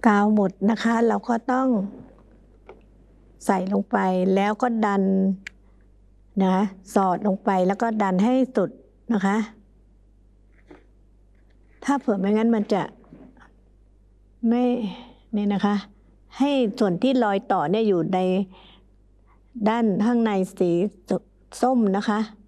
กาวหมดนะคะเราก็ต้องใส่ลงไปแล้วก็ดันนะสอดลงไปแล้วก็ดันให้สุดนะคะถ้าเผื่อไม่งั้นมันจะไม่นี่นะคะให้ส่วนที่รอยต่อเนี่ยอยู่ในด้านข้างในสีส้มนะคะ